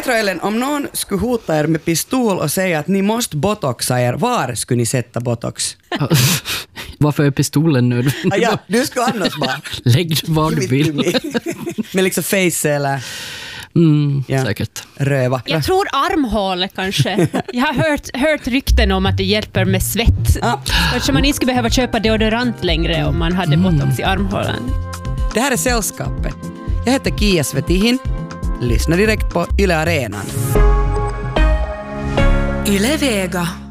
Petra och Ellen, om någon skulle hota er med pistol och säga att ni måste botoxa er, var skulle ni sätta botox? Varför är pistolen nu? Ja, du ska annars bara... Lägg vad du vill. Med liksom face eller... Säkert. Röva. Jag tror armhål kanske. Jag har hört rykten om att det hjälper med svett. Kanske man inte skulle behöva köpa deodorant längre om man hade botox i armhålan. Det här är Sällskapet. Jag heter Kia Svetihin. Lyssna direkt på Yle Arenan. Yle Vega.